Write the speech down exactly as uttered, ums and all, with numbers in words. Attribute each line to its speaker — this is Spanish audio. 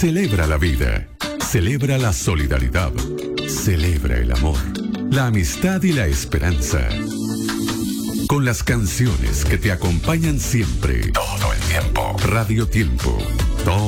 Speaker 1: Celebra la vida, celebra la solidaridad, celebra el amor, la amistad y la esperanza. Con las canciones que te acompañan siempre, todo el tiempo. Radio Tiempo. Todo